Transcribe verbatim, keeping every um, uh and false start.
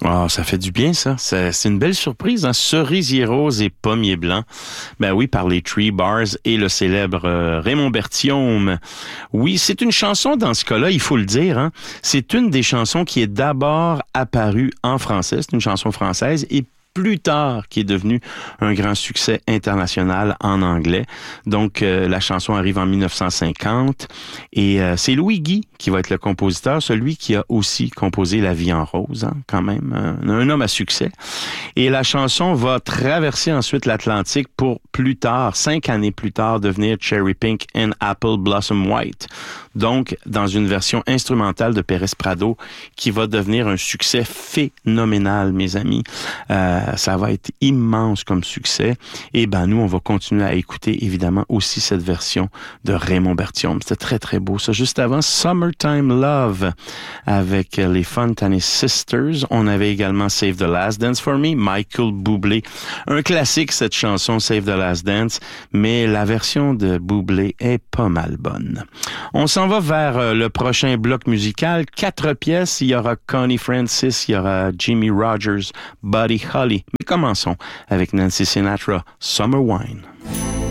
Ah, ça fait du bien, ça. C'est, c'est une belle surprise, hein? Cerisier rose et pommier blanc. Ben oui, par les Tree Bars et le célèbre euh, Raymond Berthiaume. Oui, c'est une chanson, dans ce cas-là, il faut le dire, hein? C'est une des chansons qui est d'abord apparue en français. C'est une chanson française et plus tard, qui est devenu un grand succès international en anglais. Donc, euh, la chanson arrive en dix-neuf cent cinquante et euh, c'est Louis Guy qui va être le compositeur, celui qui a aussi composé La vie en rose, hein, quand même, un, un homme à succès. Et la chanson va traverser ensuite l'Atlantique pour plus tard, cinq années plus tard, devenir Cherry Pink and Apple Blossom White. Donc, dans une version instrumentale de Pérez Prado qui va devenir un succès phénoménal, mes amis. Euh, ça va être immense comme succès. Et ben nous, on va continuer à écouter, évidemment, aussi cette version de Raymond Berthiaume. C'était très, très beau, ça. Juste avant, Summertime Love avec les Fontane Sisters. On avait également Save the Last Dance for Me, Michael Bublé. Un classique, cette chanson, Save the Last Dance, mais la version de Bublé est pas mal bonne. On s'en va vers le prochain bloc musical. Quatre pièces. Il y aura Connie Francis, il y aura Jimmy Rogers, Buddy Holly. Mais commençons avec Nancy Sinatra, Summer Wine.